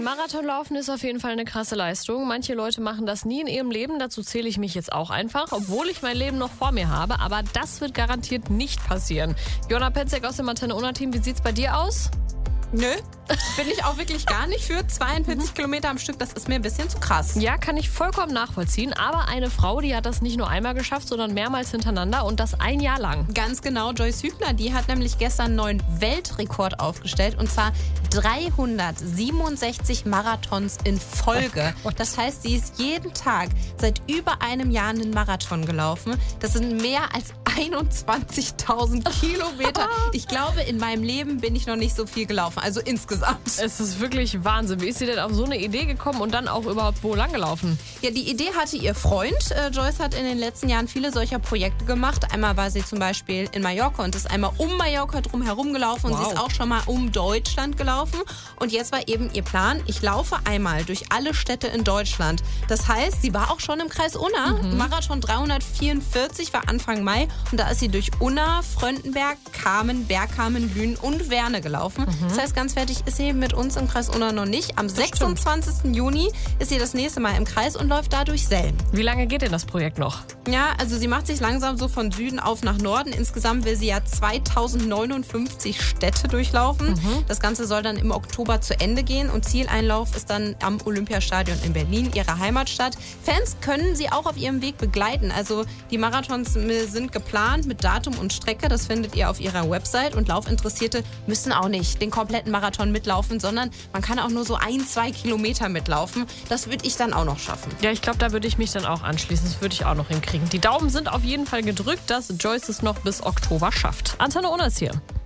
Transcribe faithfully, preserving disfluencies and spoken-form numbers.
Marathonlaufen ist auf jeden Fall eine krasse Leistung. Manche Leute machen das nie in ihrem Leben. Dazu zähle ich mich jetzt auch einfach, obwohl ich mein Leben noch vor mir habe. Aber das wird garantiert nicht passieren. Jona Petzek aus dem Antenne-Unna-Team, wie sieht's bei dir aus? Nö, bin ich auch wirklich gar nicht für. zweiundvierzig Kilometer am Stück, das ist mir ein bisschen zu krass. Ja, kann ich vollkommen nachvollziehen. Aber eine Frau, die hat das nicht nur einmal geschafft, sondern mehrmals hintereinander und das ein Jahr lang. Ganz genau, Joyce Hübner, die hat nämlich gestern einen neuen Weltrekord aufgestellt. Und zwar dreihundertsiebenundsechzig Marathons in Folge. Oh das heißt, sie ist jeden Tag seit über einem Jahr einen Marathon gelaufen. Das sind mehr als einundzwanzigtausend Kilometer. Ich glaube, in meinem Leben bin ich noch nicht so viel gelaufen. Also insgesamt. Es ist wirklich Wahnsinn. Wie ist sie denn auf so eine Idee gekommen und dann auch überhaupt wo lang gelaufen? Ja, die Idee hatte ihr Freund. Äh, Joyce hat in den letzten Jahren viele solcher Projekte gemacht. Einmal war sie zum Beispiel in Mallorca und ist einmal um Mallorca drum herum gelaufen. Und Wow. sie ist auch schon mal um Deutschland gelaufen. Und jetzt war eben ihr Plan, ich laufe einmal durch alle Städte in Deutschland. Das heißt, sie war auch schon im Kreis Unna. Mhm. Marathon dreihundertvierundvierzig war Anfang Mai. Und da ist sie durch Unna, Fröndenberg, Kamen, Bergkamen, Lünen und Werne gelaufen. Mhm. Das heißt, ganz fertig ist sie mit uns im Kreis Unna noch nicht. Am sechsundzwanzigsten Juni ist sie das nächste Mal im Kreis und läuft da durch Selm. Wie lange geht denn das Projekt noch? Ja, also sie macht sich langsam so von Süden auf nach Norden. Insgesamt will sie ja zweitausendneunundfünfzig Städte durchlaufen. Mhm. Das Ganze soll dann im Oktober zu Ende gehen und Zieleinlauf ist dann am Olympiastadion in Berlin, ihrer Heimatstadt. Fans können sie auch auf ihrem Weg begleiten. Also die Marathons sind geplant mit Datum und Strecke. Das findet ihr auf ihrer Website. Und Laufinteressierte müssen auch nicht den kompletten Marathon mitlaufen, sondern man kann auch nur so ein, zwei Kilometer mitlaufen. Das würde ich dann auch noch schaffen. Ja, ich glaube, da würde ich mich dann auch anschließen. Das würde ich auch noch hinkriegen. Die Daumen sind auf jeden Fall gedrückt, dass Joyce es noch bis Oktober schafft. Antenne Unna ist hier.